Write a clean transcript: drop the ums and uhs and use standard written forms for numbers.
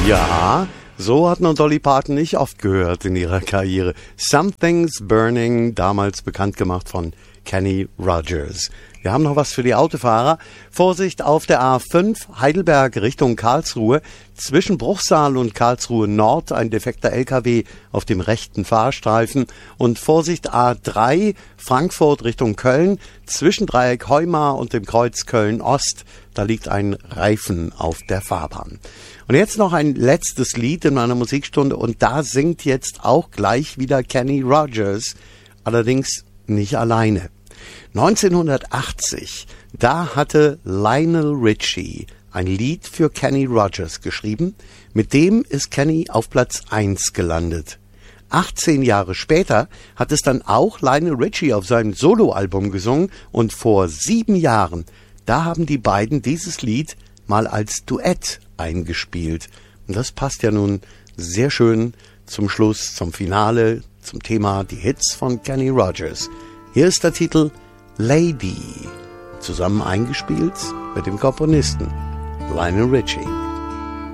Ja, so hat man Dolly Parton nicht oft gehört in ihrer Karriere. Something's Burning, damals bekannt gemacht von Kenny Rogers. Wir haben noch was für die Autofahrer. Vorsicht auf der A5 Heidelberg Richtung Karlsruhe. Zwischen Bruchsal und Karlsruhe Nord ein defekter LKW auf dem rechten Fahrstreifen. Und Vorsicht A3 Frankfurt Richtung Köln. Zwischen Dreieck Heumar und dem Kreuz Köln Ost. Da liegt ein Reifen auf der Fahrbahn. Und jetzt noch ein letztes Lied in meiner Musikstunde. Und da singt jetzt auch gleich wieder Kenny Rogers. Allerdings nicht alleine. 1980, da hatte Lionel Richie ein Lied für Kenny Rogers geschrieben. Mit dem ist Kenny auf Platz 1 gelandet. 18 Jahre später hat es dann auch Lionel Richie auf seinem Soloalbum gesungen. Und vor 7 Jahren, da haben die beiden dieses Lied mal als Duett eingespielt. Und das passt ja nun sehr schön zum Schluss, zum Finale, zum Thema die Hits von Kenny Rogers. Hier ist der Titel Lady, zusammen eingespielt mit dem Komponisten Lionel Richie.